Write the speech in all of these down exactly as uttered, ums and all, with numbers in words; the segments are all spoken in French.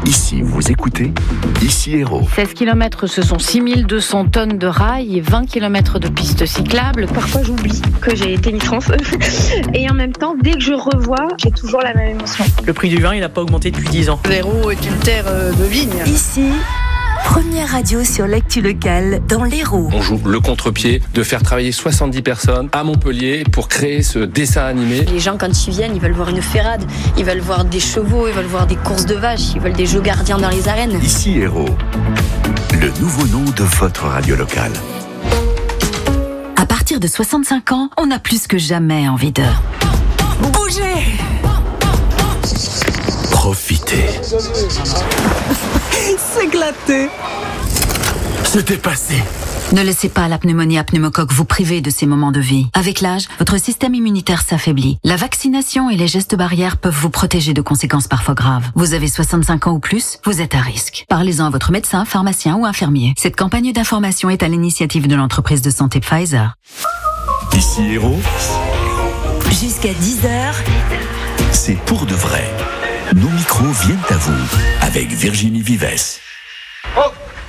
Ici, vous écoutez Ici Hérault. seize kilomètres, ce sont six mille deux cents tonnes de rails et vingt kilomètres de pistes cyclables. Parfois, j'oublie que j'ai été Miss France. Et en même temps, dès que je revois, j'ai toujours la même émotion. Le prix du vin, il n'a pas augmenté depuis dix ans. L'Hérault est une terre de vigne. Ici, première radio sur l'actu locale dans l'Hérault. On joue le contre-pied de faire travailler soixante-dix personnes à Montpellier pour créer ce dessin animé. Les gens, quand ils viennent, ils veulent voir une ferrade, ils veulent voir des chevaux, ils veulent voir des courses de vaches, ils veulent des jeux gardiens dans les arènes. Ici Hérault, le nouveau nom de votre radio locale. À partir de soixante-cinq ans, on a plus que jamais envie de bouger. Profitez. S'éclater. Se dépasser. Ne laissez pas la pneumonie à pneumocoque vous priver de ces moments de vie. Avec l'âge, votre système immunitaire s'affaiblit. La vaccination et les gestes barrières peuvent vous protéger de conséquences parfois graves. Vous avez soixante-cinq ans ou plus, vous êtes à risque. Parlez-en à votre médecin, pharmacien ou infirmier. Cette campagne d'information est à l'initiative de l'entreprise de santé Pfizer. Ici Hérault, Jusqu'à dix heures, c'est pour de vrai. Nos micros viennent à vous avec Virginie Vives. Oh,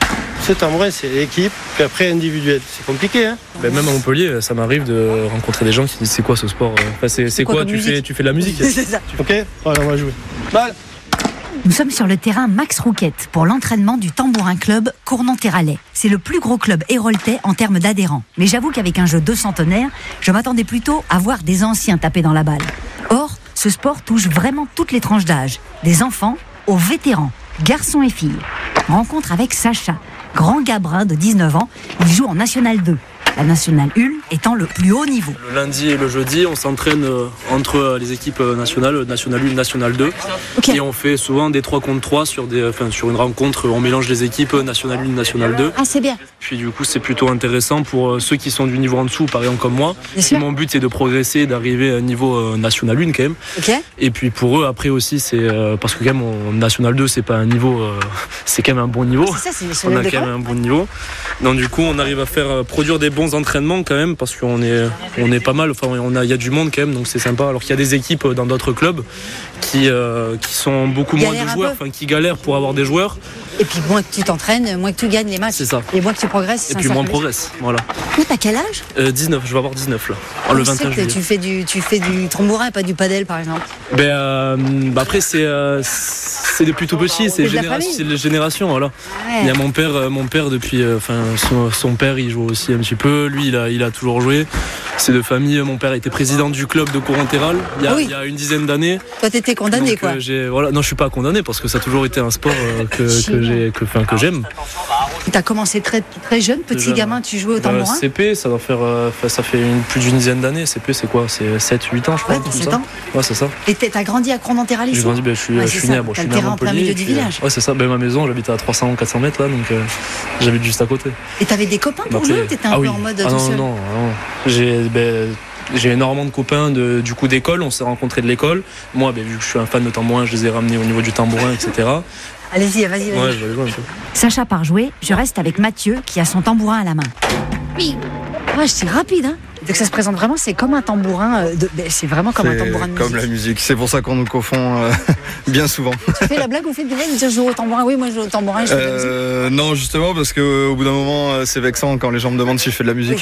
ce tambourin, c'est l'équipe, puis après individuel. C'est compliqué, hein. Ben même à Montpellier, ça m'arrive de rencontrer des gens qui disent c'est quoi ce sport, enfin, c'est, c'est, c'est quoi, quoi tu, fais, tu fais de la musique. C'est ça. Ok, allez, on va jouer. Balle. Nous sommes sur le terrain Max Rouquette pour l'entraînement du Tambourin Club Cournant-Terralais. C'est le plus gros club héroltais en termes d'adhérents. Mais j'avoue qu'avec un jeu de centenaires, je m'attendais plutôt à voir des anciens taper dans la balle. Or, ce sport touche vraiment toutes les tranches d'âge, des enfants aux vétérans, garçons et filles. Rencontre avec Sacha, grand gabrun de dix-neuf ans, il joue en National deux. La National un étant le plus haut niveau. Le lundi et le jeudi, on s'entraîne entre les équipes nationales, National un, National deux. Okay. Et on fait souvent des trois contre trois sur, des, enfin, sur une rencontre. On mélange les équipes National un, National deux. Ah, c'est bien. Puis du coup, c'est plutôt intéressant pour ceux qui sont du niveau en dessous, par exemple comme moi. Si mon but, c'est de progresser, d'arriver à un niveau National un quand même. Okay. Et puis pour eux, après aussi, c'est euh, parce que quand même, on, National deux, c'est pas un niveau, euh, c'est quand même un bon niveau. C'est ça, c'est on a quand même un bon niveau. Donc du coup, on arrive à faire euh, produire des bons entraînements quand même, parce qu'on est, on est pas mal. Enfin, on a, il y a du monde quand même, donc c'est sympa. Alors qu'il y a des équipes dans d'autres clubs qui, euh, qui sont beaucoup moins de joueurs, enfin qui galèrent pour avoir des joueurs. Et puis moins que tu t'entraînes, moins que tu gagnes les matchs. C'est ça. Et moins que tu progresses. Et puis moins on progresse, voilà. Toi, t'as quel âge euh, dix-neuf, je vais avoir dix-neuf là. Oh, le vingt et un juillet. Tu fais du, tu fais du tambourin, pas du padel par exemple. Ben euh, bah après c'est, euh, c'est depuis tout petit, c'est, généra- c'est les générations, voilà. Ouais. Il y a mon père, euh, mon père depuis, enfin euh, son, son père il joue aussi un petit peu, lui il a, il a toujours joué. C'est de famille, mon père était président du club de Courant-Terral il, oui. il y a une dizaine d'années. Toi t'étais condamné. Donc, quoi. Euh, j'ai, voilà, non je suis pas condamné parce que ça a toujours été un sport euh, que, que, j'ai, que, enfin, que j'aime. T'as commencé très, très jeune, petit jeune. Gamin, tu jouais au tambourin. euh, C P, ça doit faire, euh, ça fait une, plus d'une dizaine d'années. C P c'est quoi, c'est sept huit ans je crois. Ouais, sept ans. Ouais c'est ça. Et t'as grandi à Courant-Terral ici. J'ai grandi, ben, je suis, ouais, je suis né, bon, je suis né à Montpellier. En plein milieu du village. Ouais c'est ça, ben, ma maison j'habite à trois cents quatre cents mètres là, donc euh, j'habite juste à côté. Et t'avais des copains pour jouer ou t'étais un ah, peu oui. en mode ah, tout non, seul? Non, non, non. J'ai, ben, j'ai énormément de copains de, du coup d'école, on s'est rencontrés de l'école. Moi, ben, vu que je suis un fan de tambourin, je les ai ramenés au niveau du tambourin, et cetera. Allez-y, vas-y, vas-y. Ouais, je vais aller jouer un peu. Sacha part jouer, je reste avec Mathieu qui a son tambourin à la main. Oui. Ouais, c'est rapide, hein. Donc ça se présente vraiment, c'est comme un tambourin, de, c'est vraiment comme c'est un tambourin de musique. Comme la musique, c'est pour ça qu'on nous confond euh, bien souvent. Tu fais la blague au fait de dire je joue au tambourin, oui moi je joue au tambourin, je fais euh, de la musique. Non justement parce qu'au bout d'un moment c'est vexant quand les gens me demandent si je fais de la musique.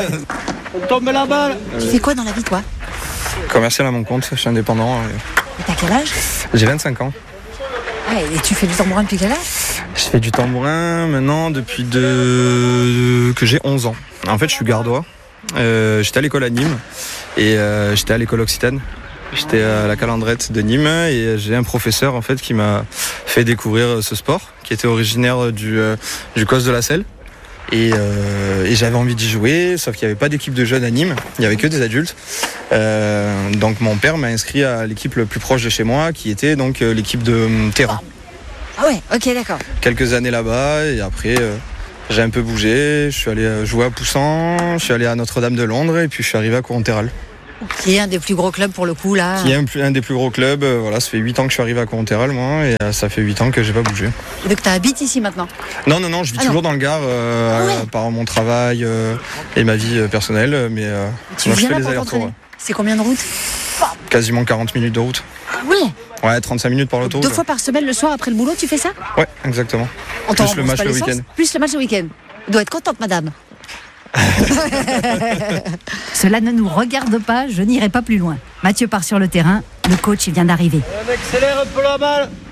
On tombe la balle. Tu fais quoi dans la vie toi? Commercial à mon compte, je suis indépendant. Et t'as quel âge? J'ai vingt-cinq ans. Ouais, et tu fais du tambourin depuis quel âge? Je fais du tambourin maintenant depuis de... que j'ai onze ans. En fait je suis gardois. Euh, j'étais à l'école à Nîmes et euh, j'étais à l'école Occitane. J'étais à la Calandrette de Nîmes et j'ai un professeur en fait qui m'a fait découvrir ce sport, qui était originaire du, euh, du Cos de la Selle. Et, euh, et j'avais envie d'y jouer, sauf qu'il n'y avait pas d'équipe de jeunes à Nîmes, il n'y avait que des adultes. Euh, donc mon père m'a inscrit à l'équipe le plus proche de chez moi, qui était donc l'équipe de euh, terrain. Ah ouais, ok, d'accord. Quelques années là-bas et après... Euh, j'ai un peu bougé, je suis allé jouer à Poussan, je suis allé à Notre-Dame de Londres et puis je suis arrivé à Courant-Terral. Qui est un des plus gros clubs pour le coup là. Qui est un, un des plus gros clubs, voilà, ça fait huit ans que je suis arrivé à Courant-Terral moi et ça fait huit ans que j'ai pas bougé. Et donc tu habites ici maintenant? Non, non, non, je vis ah toujours non. dans le Gard euh, ah ouais. euh, par mon travail euh, et ma vie personnelle, mais euh, tu viens je fais les allers-retours. C'est combien de route? Quasiment quarante minutes de route. Ah oui. Ouais, trente-cinq minutes par l'autoroute. Deux fois par semaine, le soir après le boulot, tu fais ça? Ouais, exactement. On Plus le match le week-end. Plus le match le week-end. Elle doit être contente, madame. Cela ne nous regarde pas, je n'irai pas plus loin. Mathieu part sur le terrain, le coach il vient d'arriver. On accélère un peu la balle.